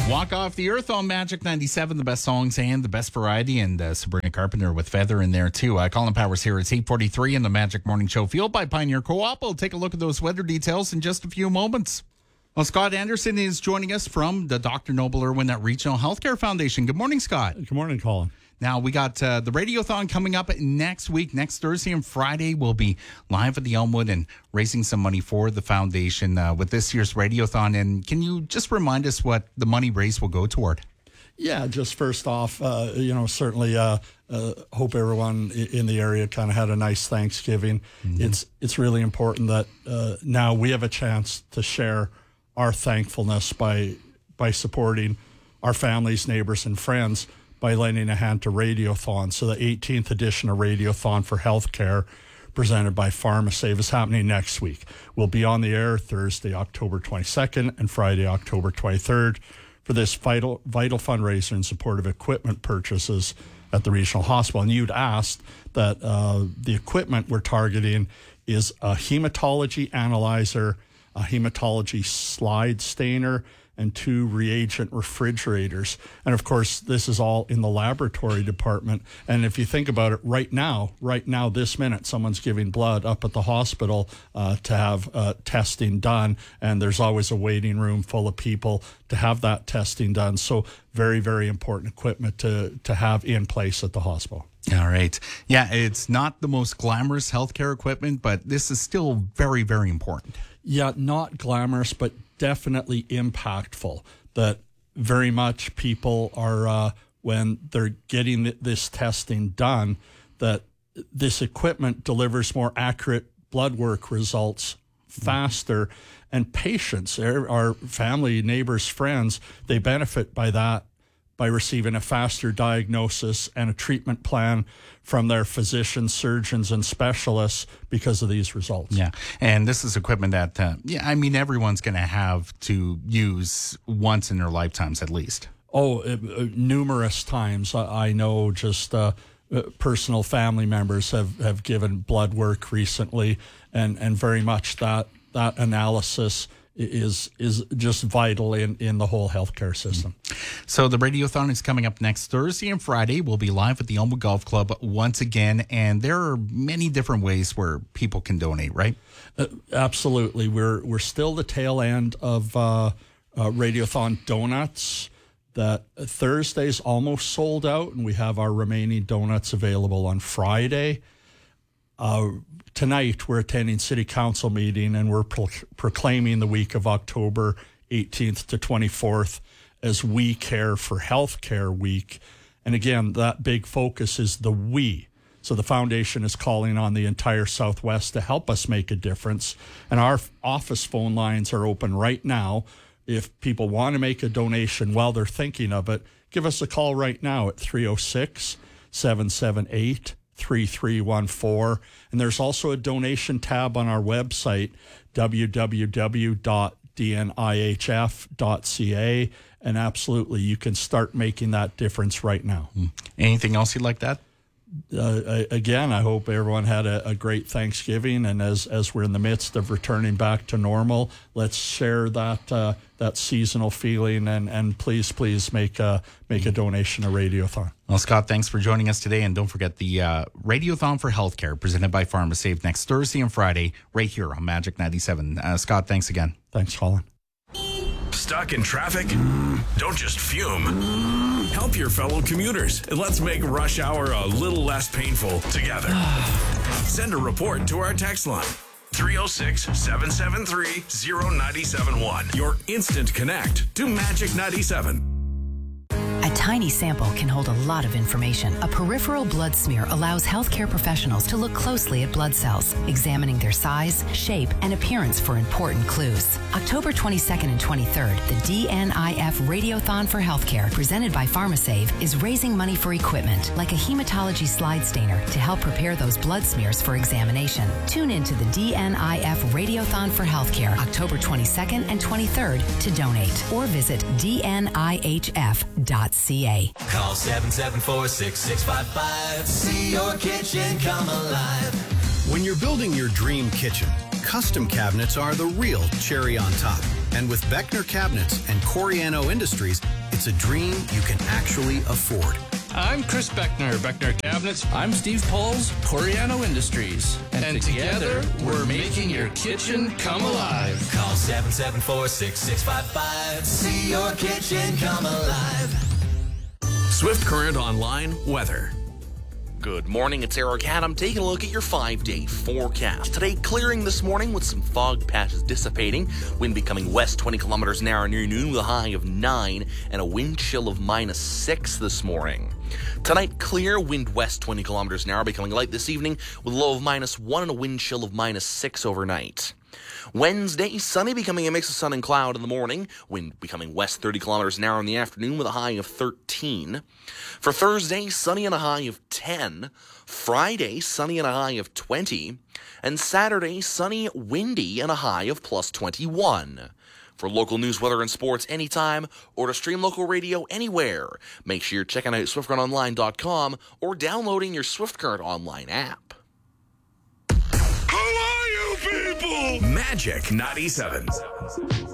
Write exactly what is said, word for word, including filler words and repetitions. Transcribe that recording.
Walk Off the Earth on Magic ninety-seven, the best songs and the best variety, and uh, Sabrina Carpenter with Feather in there too. Uh, Colin Powers here. It's eight forty-three in the Magic Morning Show, fueled by Pioneer Co-op. We'll take a look at those weather details in just a few moments. Well, Scott Anderson is joining us from the Doctor Noble Irwin Regional Healthcare Foundation. Good morning, Scott. Good morning, Colin. Now, we got uh, the Radiothon coming up next week. Next Thursday and Friday, we'll be live at the Elmwood and raising some money for the foundation uh, with this year's Radiothon. And can you just remind us what the money raised will go toward? Yeah, just first off, uh, you know, certainly uh, uh, hope everyone in the area kind of had a nice Thanksgiving. Mm-hmm. It's it's really important that uh, now we have a chance to share our thankfulness by by supporting our families, neighbors, and friends by lending a hand to Radiothon. So the eighteenth edition of Radiothon for Healthcare, presented by PharmaSave, is happening next week. We'll be on the air Thursday, October twenty-second, and Friday, October twenty-third, for this vital vital fundraiser in support of equipment purchases at the regional hospital. And you'd asked that uh, the equipment we're targeting is a hematology analyzer, a hematology slide stainer, and two reagent refrigerators. And of course, this is all in the laboratory department. And if you think about it, right now, right now, this minute, someone's giving blood up at the hospital uh, to have uh, testing done. And there's always a waiting room full of people to have that testing done. So very, very important equipment to, to have in place at the hospital. All right. Yeah, it's not the most glamorous healthcare equipment, but this is still very, very important. Yeah, not glamorous, but definitely impactful. That very much people are, uh, when they're getting this testing done, that this equipment delivers more accurate blood work results faster. Mm-hmm. And patients, our family, neighbors, friends, they benefit by that, by receiving a faster diagnosis and a treatment plan from their physicians, surgeons, and specialists because of these results. Yeah, and this is equipment that, uh, yeah, I mean, everyone's going to have to use once in their lifetimes at least. Oh, uh, uh, numerous times. I, I know just uh, uh, personal family members have, have given blood work recently, and, and very much that that analysis is is just vital in, in the whole healthcare system. So the Radiothon is coming up next Thursday and Friday. We'll be live at the Elmwood Golf Club once again, and there are many different ways where people can donate, right? Uh, absolutely. We're we're still the tail end of uh, uh, Radiothon donuts. That Thursday's almost sold out, and we have our remaining donuts available on Friday. Uh, Tonight, we're attending City Council meeting, and we're pro- proclaiming the week of October eighteenth to twenty-fourth as We Care for Healthcare Week. And again, that big focus is the we. So the foundation is calling on the entire Southwest to help us make a difference. And our office phone lines are open right now. If people want to make a donation while they're thinking of it, give us a call right now at three oh six, seven seven eight, three three one four. And there's also a donation tab on our website, w w w dot d n i h f dot c a. And absolutely, you can start making that difference right now. Anything else you'd like that? Uh, again, I hope everyone had a, a great Thanksgiving, and as as we're in the midst of returning back to normal, let's share that uh, that seasonal feeling, and, and please, please make a make a donation to Radiothon. Well, Scott, thanks for joining us today, and don't forget the uh, Radiothon for Healthcare presented by PharmaSave next Thursday and Friday right here on Magic ninety-seven. Uh, Scott, thanks again. Thanks, Colin. Stuck in traffic? Don't just fume. Help your fellow commuters, and let's make rush hour a little less painful together. Send a report to our text line, three oh six, seven seven three, oh nine seven one. Your instant connect to Magic ninety-seven. A tiny sample can hold a lot of information. A peripheral blood smear allows healthcare professionals to look closely at blood cells, examining their size, shape, and appearance for important clues. October twenty-second and twenty-third, the D N I F Radiothon for Healthcare, presented by PharmaSave, is raising money for equipment like a hematology slide stainer to help prepare those blood smears for examination. Tune in to the D N I F Radiothon for Healthcare, October twenty-second and twenty-third to donate, or visit d n i h f dot c a. Call seven seven four, six six five five. See your kitchen come alive. When you're building your dream kitchen, custom cabinets are the real cherry on top. And with Beckner Cabinets and Coriano Industries, it's a dream you can actually afford. I'm Chris Beckner, Beckner Cabinets. I'm Steve Pauls, Coriano Industries. And, and together, we're making your kitchen come alive. Call seven seven four, six six five five. See your kitchen come alive. Swift Current Online weather. Good morning, it's Eric Adam taking a look at your five-day forecast. Today, clearing this morning with some fog patches dissipating. Wind becoming west twenty kilometers an hour near noon with a high of nine and a wind chill of minus six this morning. Tonight, clear, wind west twenty kilometers an hour becoming light this evening with a low of minus one and a wind chill of minus six overnight. Wednesday, sunny, becoming a mix of sun and cloud in the morning. Wind becoming west thirty kilometers an hour in the afternoon with a high of thirteen. For Thursday, sunny and a high of ten. Friday, sunny and a high of twenty. And Saturday, sunny, windy, and a high of plus twenty-one. For local news, weather, and sports anytime, or to stream local radio anywhere, make sure you're checking out swift current online dot com or downloading your Swift Current Online app. Who are you people? Magic ninety-seven.